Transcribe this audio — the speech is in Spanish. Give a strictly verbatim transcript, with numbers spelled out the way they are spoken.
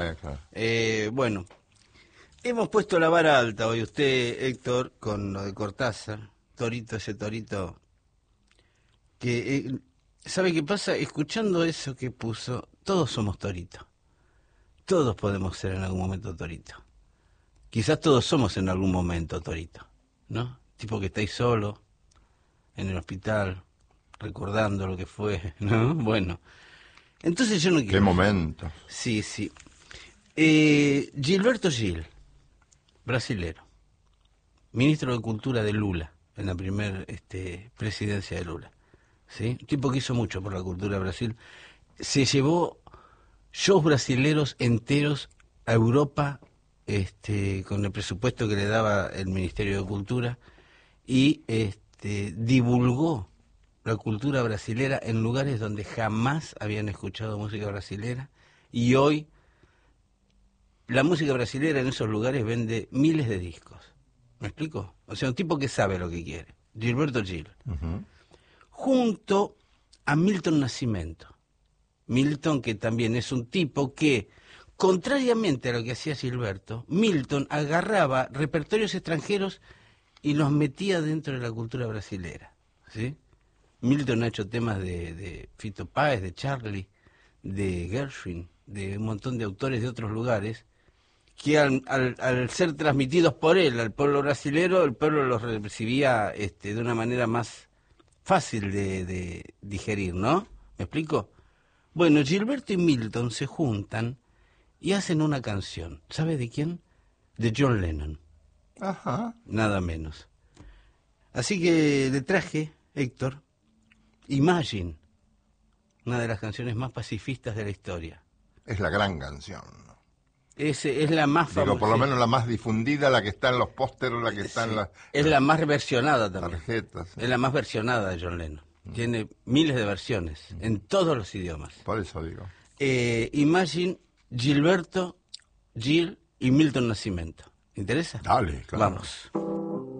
Eh, claro. Eh, bueno, hemos puesto la vara alta hoy, usted, Héctor, con lo de Cortázar, Torito, ese Torito, que, eh, ¿sabe qué pasa? Escuchando eso que puso, todos somos Torito. Todos podemos ser en algún momento Torito. Quizás todos somos en algún momento Torito, ¿no? Tipo que estáis solo, en el hospital, recordando lo que fue, ¿no? Bueno, entonces yo no quiero... Qué momento. Sí, sí. Eh, Gilberto Gil, brasilero, ministro de Cultura de Lula, en la primera este, presidencia de Lula, ¿sí? Un tipo que hizo mucho por la cultura de Brasil. Se llevó shows brasileros enteros a Europa, este, con el presupuesto que le daba el Ministerio de Cultura, y este, divulgó la cultura brasilera en lugares donde jamás habían escuchado música brasilera, y hoy la música brasilera en esos lugares vende miles de discos. ¿Me explico? O sea, un tipo que sabe lo que quiere. Gilberto Gil. Uh-huh. Junto a Milton Nascimento. Milton, que también es un tipo que, contrariamente a lo que hacía Gilberto, Milton agarraba repertorios extranjeros y los metía dentro de la cultura brasilera, ¿sí? Milton ha hecho temas de, de Fito Páez, de Charlie, de Gershwin, de un montón de autores de otros lugares, que al, al, al ser transmitidos por él al pueblo brasilero, el pueblo los recibía este, de una manera más fácil de, de digerir, ¿no? ¿Me explico? Bueno, Gilberto y Milton se juntan y hacen una canción. ¿Sabe de quién? De John Lennon. Ajá. Nada menos. Así que le traje, Héctor, Imagine, una de las canciones más pacifistas de la historia. Es la gran canción. Es, es la más famosa. Digo, por lo menos la más difundida, la que está en los pósteres, la que está Sí, en las... es la más versionada también. Tarjetas. Sí. Es la más versionada de John Lennon. Mm. Tiene miles de versiones, mm. en todos los idiomas. Por eso digo. Eh, Imagine, Gilberto, Gil y Milton Nascimento. ¿Interesa? Dale, claro. Vamos.